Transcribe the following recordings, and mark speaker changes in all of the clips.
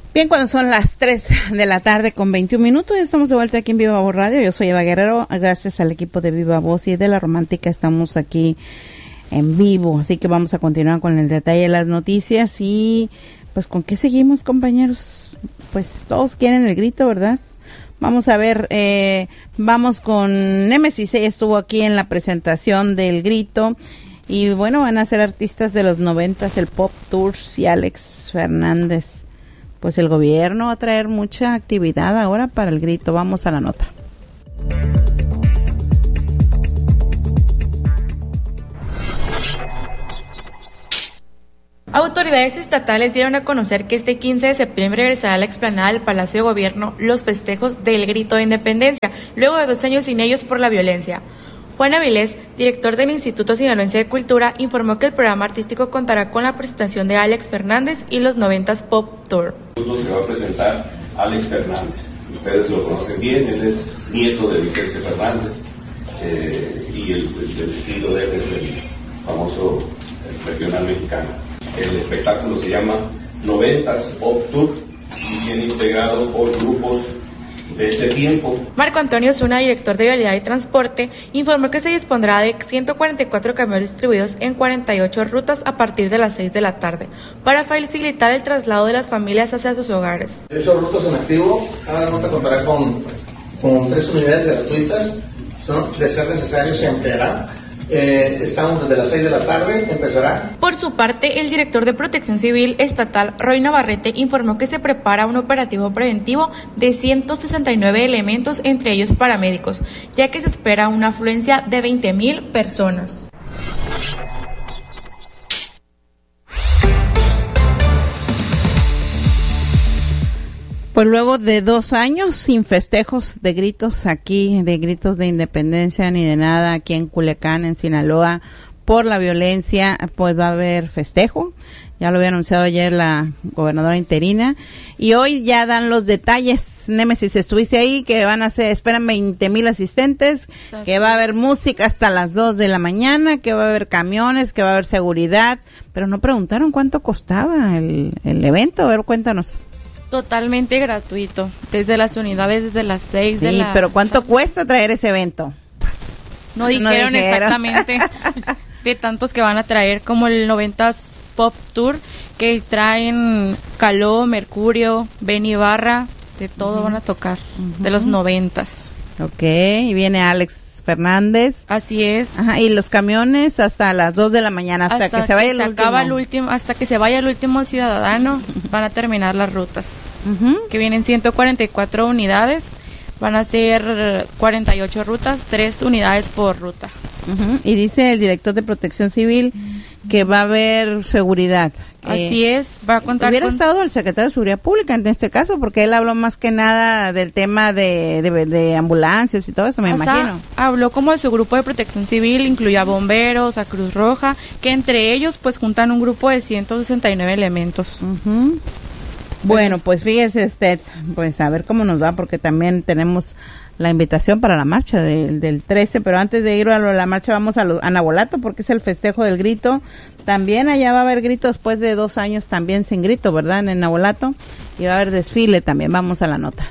Speaker 1: Bien, cuando son las 3 de la tarde con 21 minutos, ya estamos de vuelta aquí en Viva Voz Radio. Yo soy Eva Guerrero, gracias al equipo de Viva Voz y de La Romántica estamos aquí en vivo, así que vamos a continuar con el detalle de las noticias y pues ¿con qué seguimos, compañeros? Pues todos quieren el grito, ¿verdad? Vamos a ver, vamos con Némesis, ella estuvo aquí en la presentación del grito y bueno, van a ser artistas de los 90s, el Pop Tours y Alex Fernández. Pues el gobierno va a traer mucha actividad ahora para el grito. Vamos a la nota.
Speaker 2: Autoridades estatales dieron a conocer que este 15 de septiembre regresará a la explanada del Palacio de Gobierno los festejos del Grito de Independencia, luego de 2 años sin ellos por la violencia. Juan Avilés, director del Instituto Sinaloense de Cultura, informó que el programa artístico contará con la presentación de Alex Fernández y los 90s Pop Tour.
Speaker 3: Se va a presentar Alex Fernández. Ustedes lo conocen bien, él es nieto de Vicente Fernández y el estilo de él es el famoso regional mexicano. El espectáculo se llama 90s Pop Tour y viene integrado por grupos de ese tiempo.
Speaker 2: Marco Antonio Zuna, director de Vialidad y Transporte, informó que se dispondrá de 144 camiones distribuidos en 48 rutas a partir de las 6 de la tarde, para facilitar el traslado de las familias hacia sus hogares.
Speaker 4: 8 rutas en activo, cada ruta contará con 3 unidades gratuitas, de ser necesario se ampliará. Estamos desde las 6 de la tarde, empezará.
Speaker 2: Por su parte, el director de Protección Civil Estatal, Roy Navarrete, informó que se prepara un operativo preventivo de 169 elementos, entre ellos paramédicos, ya que se espera una afluencia de 20,000 personas.
Speaker 1: Pues luego de 2 años sin festejos de gritos aquí, de gritos de independencia ni de nada aquí en Culiacán, en Sinaloa, por la violencia, pues va a haber festejo. Ya lo había anunciado ayer la gobernadora interina. Y hoy ya dan los detalles. Némesis, estuviste ahí, que van a ser, esperan 20,000 asistentes, que va a haber música hasta las 2 de la mañana, que va a haber camiones, que va a haber seguridad. Pero no preguntaron cuánto costaba el evento. A ver, cuéntanos.
Speaker 2: Totalmente gratuito, desde las unidades, desde las 6 de la...
Speaker 1: Sí, pero ¿cuánto cuesta traer ese evento?
Speaker 2: No dijeron exactamente de tantos que van a traer, como el 90s Pop Tour, que traen Caló, Mercurio, Ben Ibarra, de todo van a tocar, de los 90s.
Speaker 1: Ok, y viene Alex Fernández.
Speaker 2: Así es.
Speaker 1: Ajá, y los camiones hasta las 2 de la mañana, hasta que se vaya el último.
Speaker 2: Hasta que se vaya el último ciudadano, van a terminar las rutas. Que vienen 144 unidades, van a ser 48 rutas, 3 unidades por ruta.
Speaker 1: Y dice el director de Protección Civil que va a haber seguridad.
Speaker 2: Así es, va a contar
Speaker 1: hubiera estado el secretario de Seguridad Pública en este caso, porque él habló más que nada del tema de ambulancias y todo eso, me imagino.
Speaker 2: Habló como de su grupo de Protección Civil, incluía bomberos, a Cruz Roja, que entre ellos pues juntan un grupo de 169 elementos.
Speaker 1: Bueno, pues fíjese usted, pues a ver cómo nos va, porque también tenemos la invitación para la marcha del 13, pero antes de ir a la marcha vamos a Nabolato, porque es el festejo del grito. También allá va a haber grito después de 2 años también sin grito, ¿verdad? En Nabolato, y va a haber desfile también. Vamos a la nota.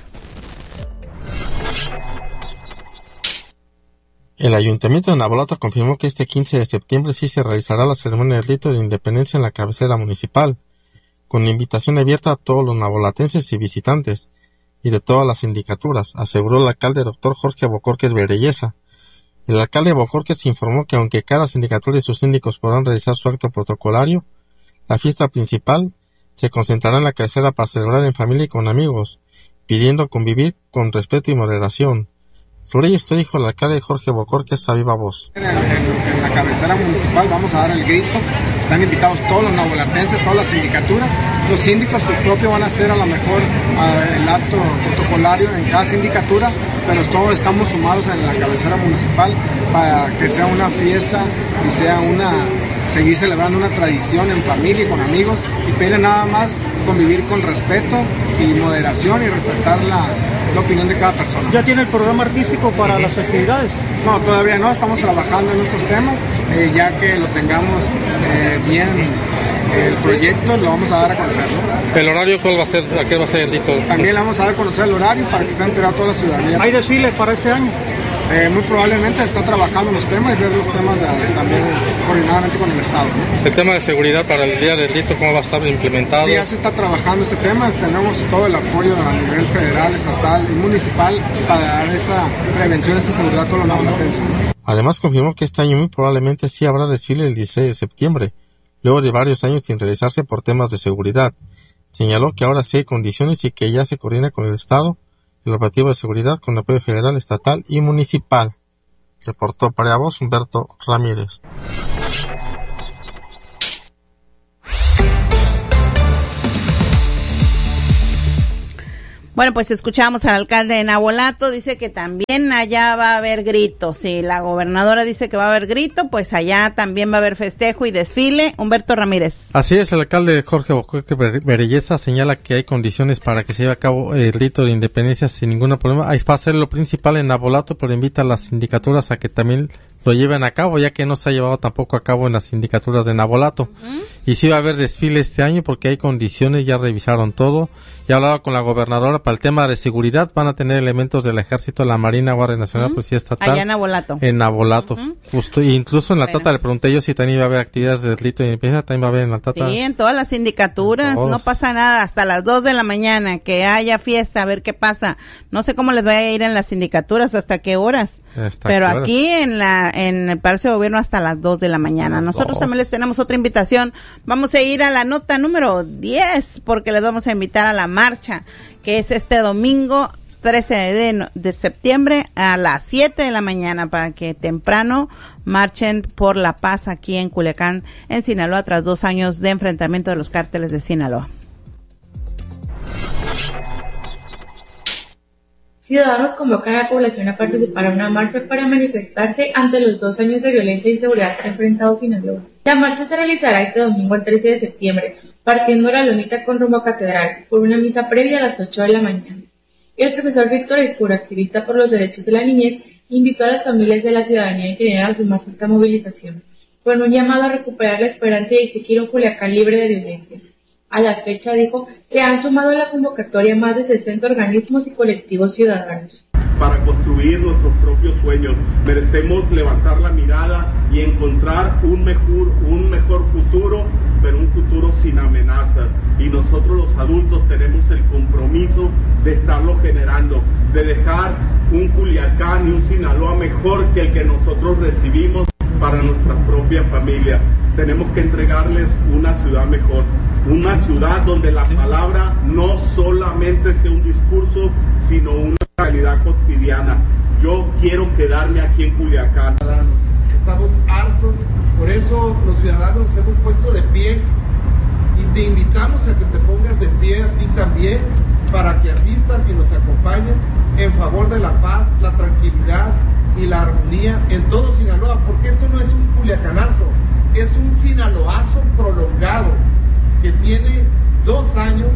Speaker 5: El Ayuntamiento de Nabolato confirmó que este 15 de septiembre sí se realizará la ceremonia del grito de independencia en la cabecera municipal, con invitación abierta a todos los nabolatenses y visitantes, y de todas las sindicaturas, aseguró el alcalde doctor Jorge Bocorques Berelleza. El alcalde Bocorques informó que aunque cada sindicatura y sus síndicos podrán realizar su acto protocolario, la fiesta principal se concentrará en la cabecera para celebrar en familia y con amigos, pidiendo convivir con respeto y moderación. Sobre esto dijo el alcalde Jorge Bocorques a viva voz.
Speaker 4: En la cabecera municipal vamos a dar el grito. Están invitados todos los nabolatenses, todas las sindicaturas. Los síndicos propios van a hacer a lo mejor el acto protocolario en cada sindicatura, pero todos estamos sumados en la cabecera municipal para que sea una fiesta y sea seguir celebrando una tradición en familia y con amigos, y pedir nada más convivir con respeto y moderación y respetar la opinión de cada persona.
Speaker 6: ¿Ya tiene el programa artístico para las festividades?
Speaker 4: No, todavía no, estamos trabajando en estos temas, ya que lo tengamos bien el proyecto lo vamos a dar a conocer, ¿no?
Speaker 5: ¿El horario cuál va a ser? ¿A qué va a ser el grito?
Speaker 4: También le vamos a dar a conocer el horario para que esté enterado toda la ciudadanía.
Speaker 6: ¿Hay desfile para este año?
Speaker 4: Muy probablemente está trabajando los temas y ver los temas también coordinadamente con el Estado, ¿no?
Speaker 5: El tema de seguridad para el día del grito, ¿cómo va a estar implementado?
Speaker 4: Sí, ya se está trabajando ese tema, tenemos todo el apoyo a nivel federal, estatal y municipal para dar esa prevención, esa seguridad a todos los navolatenses.
Speaker 5: Además confirmó que este año muy probablemente sí habrá desfile el 16 de septiembre, luego de varios años sin realizarse por temas de seguridad. Señaló que ahora sí hay condiciones y que ya se coordina con el Estado, el operativo de seguridad con apoyo federal, estatal y municipal. Reportó para Voz Humberto Ramírez.
Speaker 1: Bueno, pues escuchamos al alcalde de Navolato, dice que también allá va a haber gritos. Si la gobernadora dice que va a haber grito, pues allá también va a haber festejo y desfile. Humberto Ramírez.
Speaker 5: Así es, el alcalde Jorge Bocoque Berelleza señala que hay condiciones para que se lleve a cabo el grito de independencia sin ningún problema. Ahí va a ser lo principal en Navolato, pero invita a las sindicaturas a que también lo lleven a cabo, ya que no se ha llevado tampoco a cabo en las sindicaturas de Navolato. Y sí va a haber desfile este año porque hay condiciones, ya revisaron todo. Ya he hablado con la gobernadora para el tema de seguridad, van a tener elementos del Ejército, la Marina, Guardia Nacional, Policía Estatal.
Speaker 1: Allá en Navolato.
Speaker 5: En Navolato. Justo, incluso en la Tata le pregunté yo si también iba a haber actividades de grito de independencia, también va a haber en la Tata.
Speaker 1: Sí, en todas las sindicaturas, no pasa nada, hasta las 2 de la mañana, que haya fiesta, a ver qué pasa. No sé cómo les va a ir en las sindicaturas, hasta qué horas. Pero aquí en el Palacio de Gobierno hasta las 2 de la mañana. Nosotros también les tenemos otra invitación. Vamos a ir a la nota número 10, porque les vamos a invitar a la marcha, que es este domingo 13 de septiembre a las 7 de la mañana, para que temprano marchen por la paz aquí en Culiacán, en Sinaloa, tras 2 años de enfrentamiento de los cárteles de Sinaloa.
Speaker 2: Ciudadanos convocan a la población a participar en una marcha para manifestarse ante los 2 años de violencia e inseguridad que ha enfrentado Sinaloa. La marcha se realizará este domingo el 13 de septiembre, partiendo de la Lomita con rumbo a Catedral, por una misa previa a las 8 de la mañana. El profesor Víctor Escuro, activista por los derechos de la niñez, invitó a las familias de la ciudadanía en general a sumarse a esta movilización, con un llamado a recuperar la esperanza y exigir un Culiacán libre de violencia. A la fecha, dijo, se han sumado a la convocatoria más de 60 organismos y colectivos ciudadanos.
Speaker 7: Para construir nuestros propios sueños, merecemos levantar la mirada y encontrar un mejor futuro, pero un futuro sin amenazas. Y nosotros los adultos tenemos el compromiso de estarlo generando, de dejar un Culiacán y un Sinaloa mejor que el que nosotros recibimos para nuestra propia familia. Tenemos que entregarles una ciudad mejor, una ciudad donde la palabra no solamente sea un discurso, sino una realidad cotidiana. Yo quiero quedarme aquí en Culiacán.
Speaker 8: Estamos hartos, por eso los ciudadanos nos hemos puesto de pie y te invitamos a que te pongas de pie a ti también, para que asistas y nos acompañes en favor de la paz, la tranquilidad y la armonía en todo Sinaloa, porque esto no es un culiacanazo, es un sinaloazo prolongado que tiene 2 años.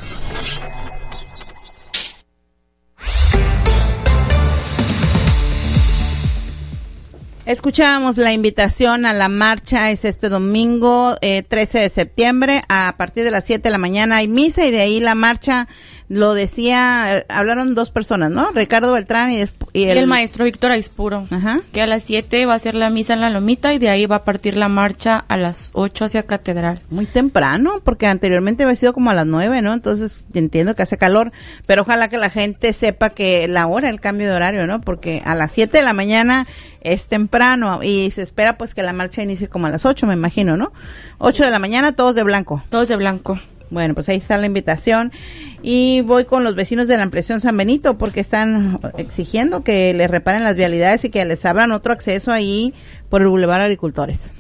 Speaker 1: Escuchábamos la invitación a la marcha, es este domingo 13 de septiembre, a partir de las 7 de la mañana hay misa y de ahí la marcha, lo decía, hablaron 2 personas, ¿no? Ricardo Beltrán y
Speaker 2: el maestro Víctor Aispuro, que a las 7 va a ser la misa en la Lomita y de ahí va a partir la marcha a las 8 hacia Catedral.
Speaker 1: Muy temprano, porque anteriormente había sido como a las 9, ¿no? Entonces entiendo que hace calor, pero ojalá que la gente sepa que la hora, el cambio de horario, ¿no? Porque a las 7 de la mañana es temprano y se espera pues que la marcha inicie como a las 8, me imagino, ¿no? 8 de la mañana, todos de blanco.
Speaker 2: Todos de blanco.
Speaker 1: Bueno, pues ahí está la invitación y voy con los vecinos de la impresión San Benito porque están exigiendo que les reparen las vialidades y que les abran otro acceso ahí por el Boulevard Agricultores.